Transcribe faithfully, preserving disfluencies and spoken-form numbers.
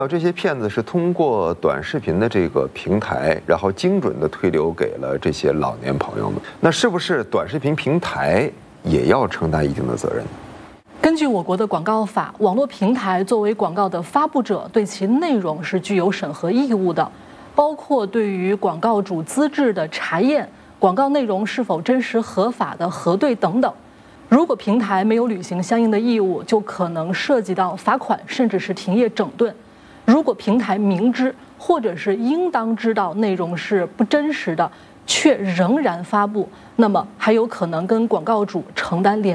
这些骗子是通过短视频的这个平台，然后精准的推流给了这些老年朋友们。那是不是短视频平台也要承担一定的责任？ 根据我国的广告法，网络平台作为广告的发布者，对其内容是具有审核义务的，包括对于广告主资质的查验、广告内容是否真实合法的核对等等。如果平台没有履行相应的义务，就可能涉及到罚款，甚至是停业整顿。如果平台明知或者是应当知道内容是不真实的，却仍然发布，那么还有可能跟广告主承担连